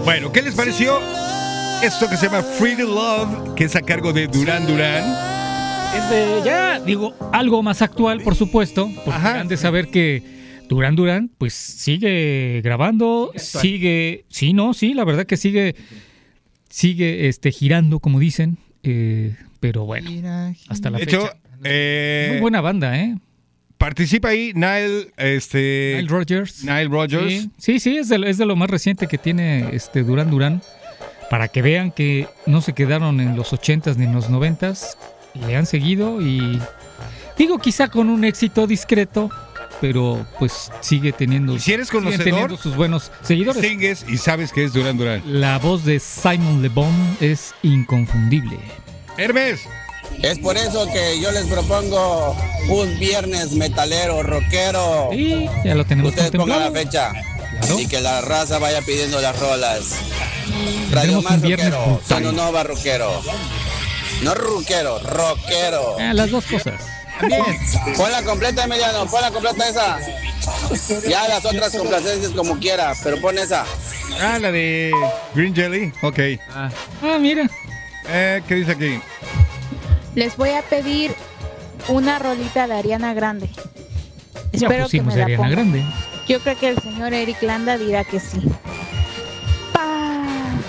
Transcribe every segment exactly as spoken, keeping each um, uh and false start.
Bueno, ¿qué les pareció esto que se llama Free to Love, que es a cargo de Duran Duran? Es de ya, digo, algo más actual, por supuesto, porque han de saber que Duran Duran, pues sigue grabando, sigue, sí, no, sí, la verdad que sigue, sigue, este, girando, como dicen, eh, pero bueno, hasta la de fecha. Hecho, eh, muy buena banda, ¿eh? Participa ahí Nile, este... Nile Rodgers. Nile Rodgers. Sí, sí, sí, es, de, es de lo más reciente que tiene este Duran Duran. Para que vean que no se quedaron en los ochentas ni en los noventas. Le han seguido y... Digo, quizá con un éxito discreto, pero pues sigue teniendo... Y si eres conocedor, teniendo sus buenos seguidores. Sigues y sabes que es Duran Duran. La voz de Simon Le Bon es inconfundible. Hermes. Es por eso que yo les propongo un viernes metalero, rockero. Sí, ya lo tenemos Ustedes contemplado. pongan la fecha. Claro. Y que la raza vaya pidiendo las rolas. Radio Tendremos Más un viernes rockero, brutal. Sano Nova rockero. No rockero, rockero. Ah, las dos cosas. Bien. Pon la completa, Emiliano, pon la completa esa. Ya las otras complacencias como quiera, pero pon esa. Ah, la de Green Jelly. Ok. Ah, ah mira. Eh, ¿Qué dice aquí? Les voy a pedir una rolita de Ariana Grande. Ya Espero que pusimos me la Ariana pongan. Grande. Yo creo que el señor Eric Landa dirá que sí. Pa.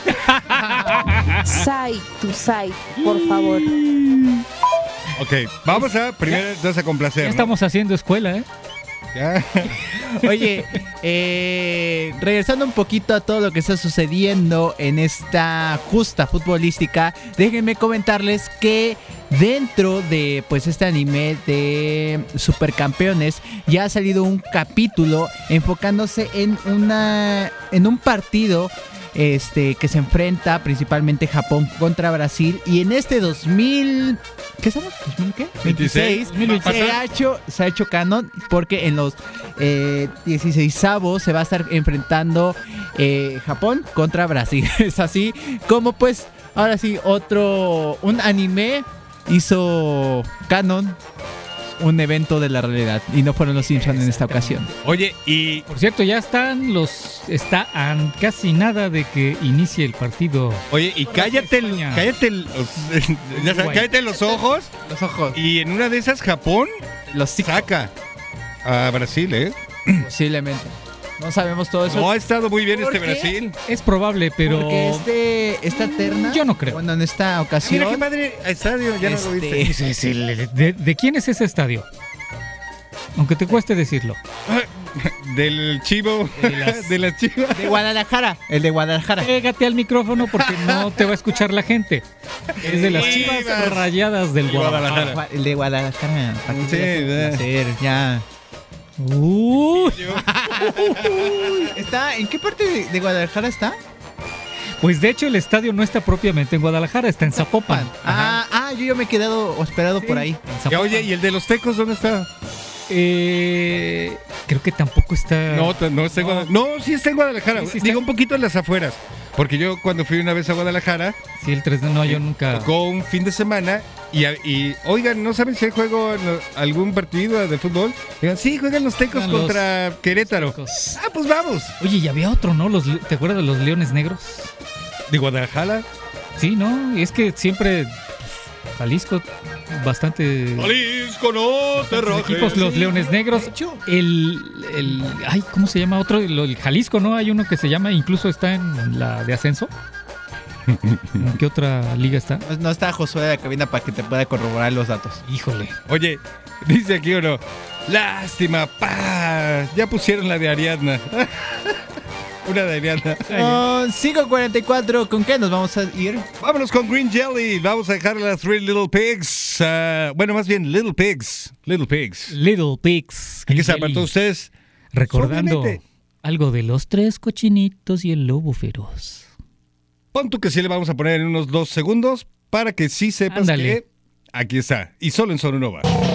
Side to side, por favor. Ok, vamos a primero entonces a complacer. Ya ¿no? estamos haciendo escuela, ¿eh? Ya. Oye, eh, regresando un poquito a todo lo que está sucediendo en esta justa futbolística, déjenme comentarles que dentro de pues este anime de Supercampeones ya ha salido un capítulo enfocándose en una en un partido este que se enfrenta principalmente Japón contra Brasil, y en este dos mil ¿qué estamos? ¿dos mil qué? veintiséis. Se ha hecho, se ha hecho canon porque en los eh, dieciseisavos se va a estar enfrentando eh, Japón contra Brasil. Es así como pues ahora sí otro un anime hizo canon un evento de la realidad y no fueron los Simpsons en esta ocasión. Oye, y por cierto, ya están los está a casi nada de que inicie el partido. Oye, y cállate, el, cállate, el, ya sabes, cállate los ojos. Los ojos. Y en una de esas Japón los saca a Brasil, ¿eh? Posiblemente. No sabemos todo eso. No ha estado muy bien este qué? Brasil. Es probable, pero porque este esta terna. Yo no creo. Bueno, en esta ocasión. Mira qué padre estadio, ya este, no lo viste. Es, es el, de, ¿De quién es ese estadio? Aunque te cueste decirlo. Del Chivo. De las, de las Chivas. De Guadalajara. El de Guadalajara. Pégate al micrófono porque no te va a escuchar la gente. Es de las Chivas Rayadas del Guadalajara. Guadalajara. El de Guadalajara. ¿Para qué Sí, te ¿verdad? vas a hacer? Ya. Uh. ¿Está? ¿En qué parte de, de Guadalajara está? Pues de hecho el estadio no está propiamente en Guadalajara, está en Zapopan. Ah, ah, yo ya me he quedado hospedado Sí, por ahí. en Zapopan. Ya, oye, ¿y el de los Tecos dónde está? Eh, creo que tampoco está. No, t- no está en No. Guadalajara. No, sí está en Guadalajara. Sí, sí está. Digo, un poquito en las afueras. Porque yo cuando fui una vez a Guadalajara, Sí, el tres D no, yo nunca. tocó un fin de semana y, a- y oigan, ¿no saben si hay juego, en lo- algún partido de fútbol? Digan, sí, juegan los Tecos Juegan los contra Querétaro. Tecos. Ah, pues vamos. Oye, y había otro, ¿no? Los, ¿te acuerdas de los Leones Negros? ¿De Guadalajara? Sí, ¿no? Es que siempre Jalisco bastante. Jalisco, no te Los rojes. equipos, los Leones Negros. El, el. Ay, ¿cómo se llama otro? El, el Jalisco, ¿no? Hay uno que se llama, incluso está en la de ascenso. ¿En qué otra liga está? No, no está Josué de la cabina para que te pueda corroborar los datos. Híjole. Oye, dice aquí uno, lástima, pa, ya pusieron la de Ariadna. Una de Ariadna. Oh, cinco cuarenta y cuatro, ¿con qué nos vamos a ir? Vámonos con Green Jelly. Vamos a dejar las Three Little Pigs. Uh, bueno, más bien Little Pigs. Little Pigs. Little Pigs. Aquí se apartó ustedes. Recordando Suavemente. algo de los tres cochinitos y el lobo feroz. Pon tú que sí le vamos a poner en unos dos segundos para que sí sepas Ándale. que aquí está. Y solo en Sonora Nova.